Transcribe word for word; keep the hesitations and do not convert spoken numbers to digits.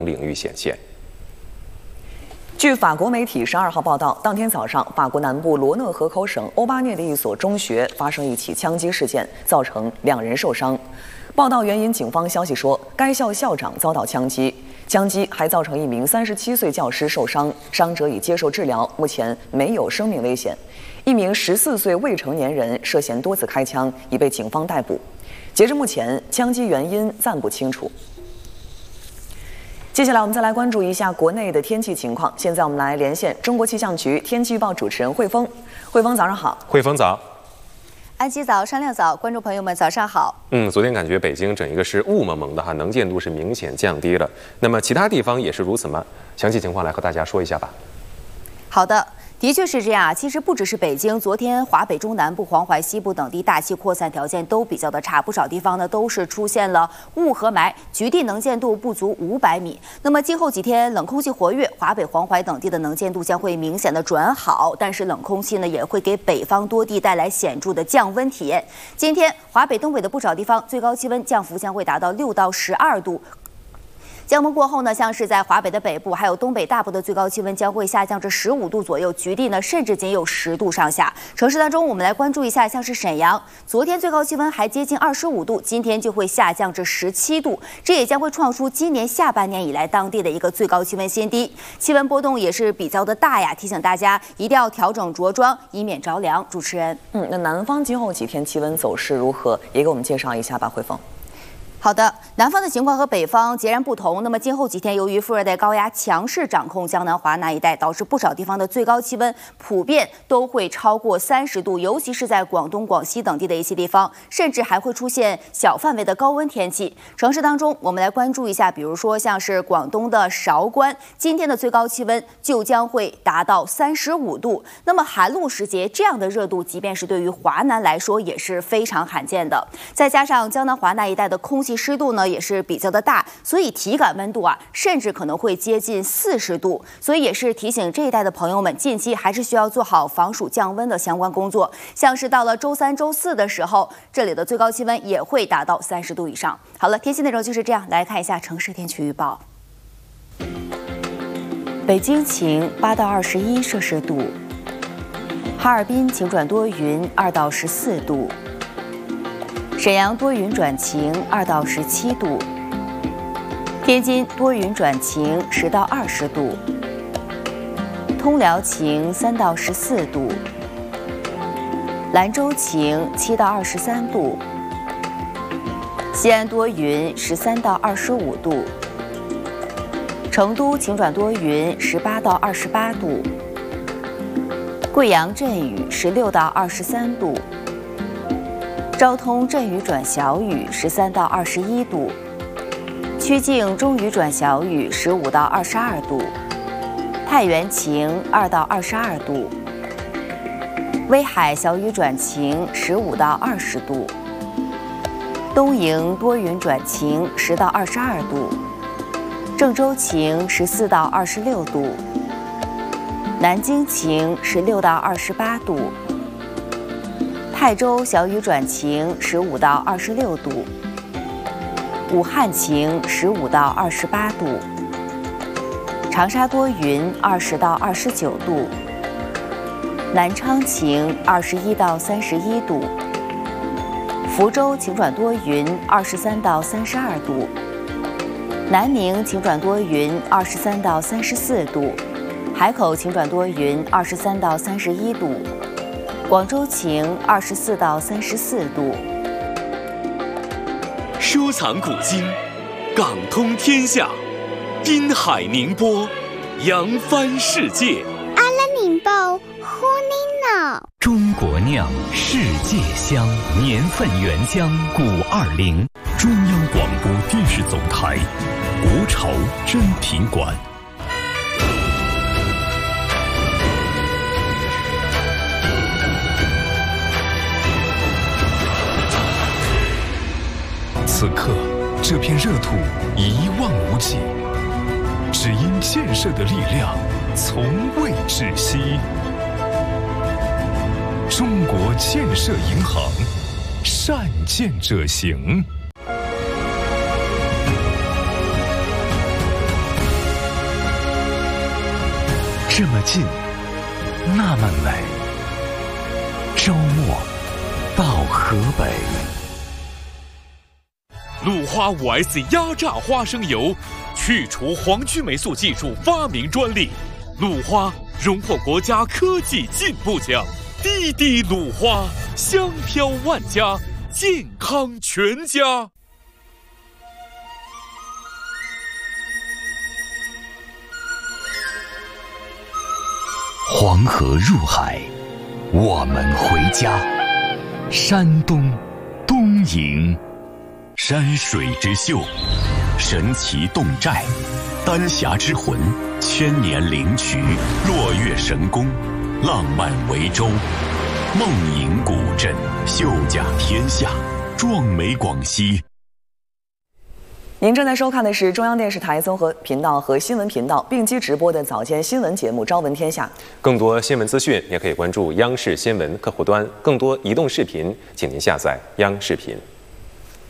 领域显现。 据法国媒体十二号报道，当天早上，法国南部罗讷河口省欧巴涅的一所中学发生一起枪击事件，造成两人受伤。报道援引警方消息说，该校校长遭到枪击，枪击还造成一名三十七岁教师受伤，伤者已接受治疗，目前没有生命危险。一名十四岁未成年人涉嫌多次开枪，已被警方逮捕。截至目前，枪击原因暂不清楚。接下来我们再来关注一下国内的天气情况。现在我们来连线中国气象局天气预报主持人汇丰。汇丰早上好。 汇丰早。 安琪早，山亮早，观众朋友们早上好。 嗯，昨天感觉北京整一个是雾蒙蒙的哈，能见度是明显降低了。那么其他地方也是如此吗？详细情况来和大家说一下吧。 好的。的确是这样啊，其实不只是北京，昨天华北中南部、黄淮西部等地大气扩散条件都比较的差，不少地方呢都是出现了雾和霾，局地能见度不足五百米。那么今后几天冷空气活跃，华北、黄淮等地的能见度将会明显的转好，但是冷空气呢也会给北方多地带来显著的降温体验。今天华北、东北的不少地方最高气温降幅将会达到六到十二度。降温过后呢，像是在华北的北部还有东北大部的最高气温将会下降至十五度左右，局地呢甚至仅有十度上下。城市当中，我们来关注一下，像是沈阳，昨天最高气温还接近二十五度，今天就会下降至十七度，这也将会创出今年下半年以来当地的一个最高气温新低。气温波动也是比较的大呀，提醒大家一定要调整着装，以免着凉。主持人， 嗯，那南方今后几天气温走势如何？也给我们介绍一下吧，汇丰。 好的，南方的情况和北方截然不同。那么今后几天，由于副热带高压强势掌控江南华南一带，导致不少地方的最高气温普遍都会超过三十度，尤其是在广东、广西等地的一些地方，甚至还会出现小范围的高温天气。城市当中，我们来关注一下，比如说像是广东的韶关，今天的最高气温就将会达到三十五度。那么寒露时节这样的热度，即便是对于华南来说也是非常罕见的。再加上江南华南一带的空气湿度呢也是比较的大，所以体感温度啊甚至可能会接近四十度，所以也是提醒这一带的朋友们，近期还是需要做好防暑降温的相关工作。像是到了周三、周四的时候，这里的最高气温也会达到三十度以上。好了，天气内容就是这样，来看一下城市天气预报。北京晴，八到二十一摄氏度；哈尔滨晴转多云，二到十四度。沈阳多云转晴，二到十七度；天津多云转晴，十到二十度；通辽晴，三到十四度；兰州晴，七到二十三度；西安多云，十三到二十五度；成都晴转多云，十八到二十八度；贵阳阵雨，十六到二十三度。昭通阵雨转小雨，十三到二十一度；曲靖中雨转小雨，十五到二十二度；太原晴，二到二十二度；威海小雨转晴，十五到二十度；东营多云转晴，十到二十二度；郑州晴，十四到二十六度；南京晴，十六到二十八度；泰州小雨转晴，十五到二十六度；武汉晴，十五到二十八度；长沙多云，二十到二十九度；南昌晴，二十一到三十一度；福州晴转多云，二十三到三十二度；南宁晴转多云，二十三到三十四度；海口晴转多云，二十三到三十一度；广州晴，二十四到三十四度。 收藏古今，港通天下，滨海宁波，扬帆世界。 阿拉宁报呼您呢。 中国酿世界香，年份原浆古二零。中央广播电视总台，国潮珍品馆。此刻，这片热土一望无际，只因建设的力量从未止息。中国建设银行，善建者行。 这么近，那么美。周末到河北。 鲁花 五 S 压榨花生油，去除黄曲霉素技术发明专利。鲁花荣获国家科技进步奖。滴滴鲁花，香飘万家，健康全家。 黄河入海，我们回家。山东东营，山水之秀，神奇侗寨，丹霞之魂，千年灵渠，落月神功，浪漫维州，梦萦古镇，秀甲天下，壮美广西。 您正在收看的是中央电视台综合频道和新闻频道并机直播的早间新闻节目《朝闻天下》。 更多新闻资讯也可以关注央视新闻客户端，更多移动视频，请您下载央视频。